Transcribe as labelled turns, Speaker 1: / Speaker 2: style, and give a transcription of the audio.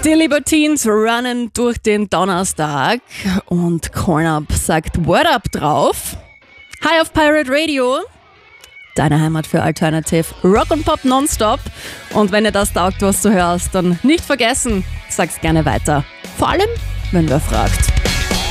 Speaker 1: Die Libertines runnen durch den Donnerstag und Corn-Up sagt Word Up drauf. Hi auf Pirate Radio, deine Heimat für Alternative Rock und Pop nonstop. Und wenn dir das taugt, was du hörst, dann nicht vergessen, sag's gerne weiter. Vor allem, wenn wer fragt.